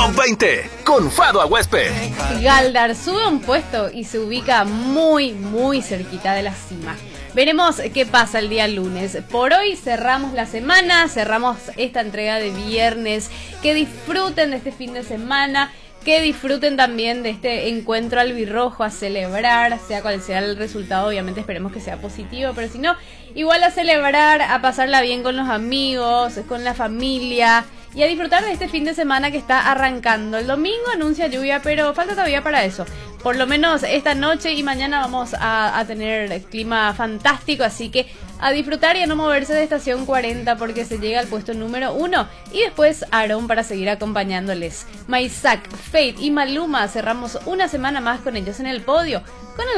Top 20 con Fado Aguespe. Galdar sube un puesto y se ubica muy cerquita de la cima. Veremos qué pasa el día lunes. Por hoy cerramos la semana, cerramos esta entrega de viernes. Que disfruten de este fin de semana, que disfruten también de este encuentro albirrojo a celebrar, sea cual sea el resultado. Obviamente esperemos que sea positivo, pero si no, igual a celebrar, a pasarla bien con los amigos, con la familia y a disfrutar de este fin de semana que está arrancando. El domingo anuncia lluvia, pero falta todavía para eso. Por lo menos esta noche y mañana vamos a tener clima fantástico, así que a disfrutar y a no moverse de estación 40 porque se llega al puesto número 1 y después Aarón para seguir acompañándoles. Maysak, Fate y Maluma cerramos una semana más con ellos en el podio. Con el